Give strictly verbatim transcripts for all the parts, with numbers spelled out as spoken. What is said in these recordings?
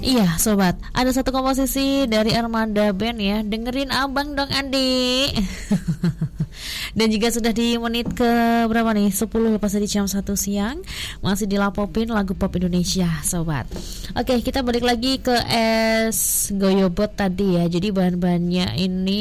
Iya sobat, ada satu komposisi dari Armada Band ya. Dengerin abang dong adik. Dan juga sudah di menit ke berapa nih, sepuluh lepas dari jam satu siang. Masih dilapopin lagu pop Indonesia sobat. Oke, kita balik lagi ke es goyobot tadi ya. Jadi bahan-bahannya ini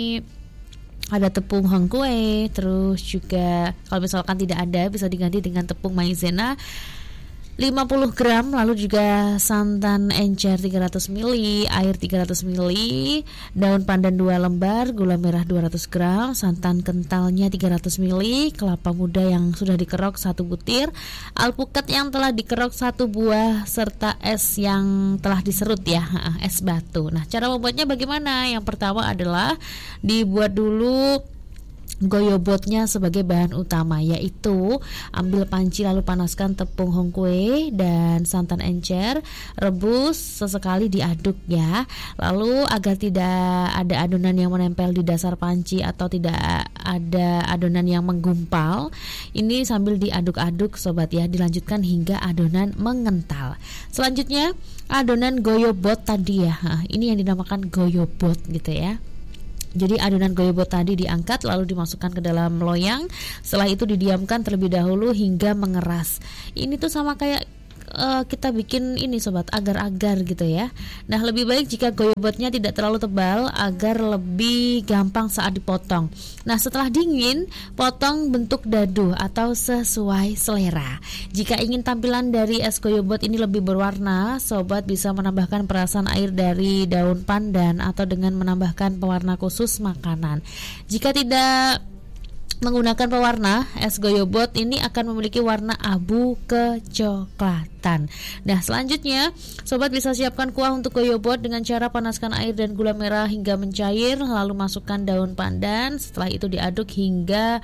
ada tepung hongkue, terus juga kalau misalkan tidak ada bisa diganti dengan tepung maizena lima puluh gram, lalu juga santan encer tiga ratus mililiter, air tiga ratus mililiter, daun pandan dua lembar, gula merah dua ratus gram, santan kentalnya tiga ratus mililiter, kelapa muda yang sudah dikerok satu butir, alpukat yang telah dikerok satu buah, serta es yang telah diserut ya, es batu. Nah, cara membuatnya bagaimana? Yang pertama adalah dibuat dulu goyobotnya sebagai bahan utama, yaitu ambil panci lalu panaskan tepung hongkue dan santan encer, rebus sesekali diaduk ya. Lalu agar tidak ada adonan yang menempel di dasar panci atau tidak ada adonan yang menggumpal, ini sambil diaduk-aduk sobat ya, dilanjutkan hingga adonan mengental. Selanjutnya adonan goyobot tadi ya, ini yang dinamakan goyobot gitu ya. Jadi adonan goyobot tadi diangkat lalu dimasukkan ke dalam loyang. Setelah itu didiamkan terlebih dahulu hingga mengeras. Ini tuh sama kayak uh, kita bikin ini sobat, agar-agar gitu ya. Nah, lebih baik jika goyobotnya tidak terlalu tebal agar lebih gampang saat dipotong. Nah, setelah dingin, potong bentuk dadu atau sesuai selera. Jika ingin tampilan dari es goyobot ini lebih berwarna, sobat bisa menambahkan perasan air dari daun pandan atau dengan menambahkan pewarna khusus makanan. Jika tidak menggunakan pewarna, es goyobot ini akan memiliki warna abu kecoklatan. Nah, selanjutnya sobat bisa siapkan kuah untuk goyobot dengan cara panaskan air dan gula merah hingga mencair, lalu masukkan daun pandan. Setelah itu diaduk hingga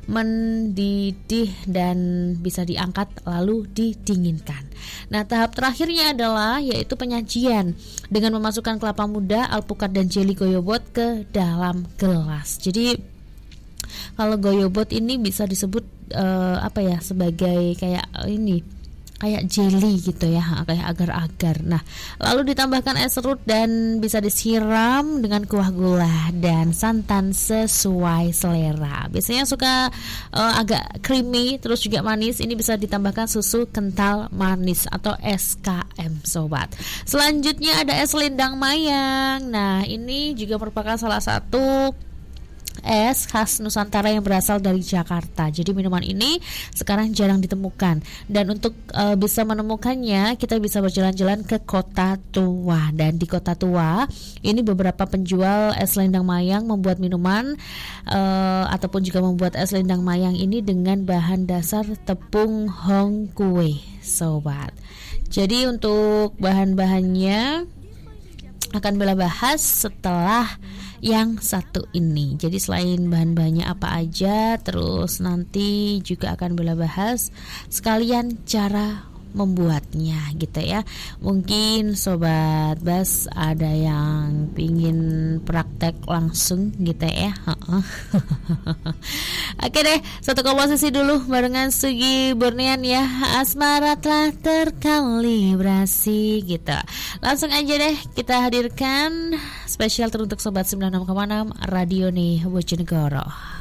mendidih dan bisa diangkat lalu didinginkan. Nah, tahap terakhirnya adalah yaitu penyajian dengan memasukkan kelapa muda, alpukat dan jeli goyobot ke dalam gelas. Jadi kalau goyobot ini bisa disebut uh, apa ya, sebagai kayak uh, ini kayak jelly gitu ya, kayak agar-agar. Nah, lalu ditambahkan es serut dan bisa disiram dengan kuah gula dan santan sesuai selera. Biasanya suka uh, agak creamy terus juga manis. Ini bisa ditambahkan susu kental manis atau S K M sobat. Selanjutnya ada es lendang mayang. Nah, ini juga merupakan salah satu es khas Nusantara yang berasal dari Jakarta. Jadi minuman ini sekarang jarang ditemukan. Dan untuk e, bisa menemukannya, kita bisa berjalan-jalan ke Kota Tua. Dan di Kota Tua ini beberapa penjual es lendang mayang membuat minuman e, ataupun juga membuat es lendang mayang ini dengan bahan dasar tepung hongkue sobat. Jadi untuk bahan-bahannya akan Bella bahas setelah yang satu ini. Jadi selain bahan-bahannya apa aja, terus nanti juga akan Bella bahas sekalian cara membuatnya gitu ya. Mungkin sobat Bas ada yang pingin praktek langsung gitu ya. Oke deh, satu komposisi dulu barengan Sugi Bornean ya. Asmara telah terkalibrasi gitu. Langsung aja deh kita hadirkan spesial teruntuk sobat sembilan puluh enam koma enam Radio nih Bojonegoro.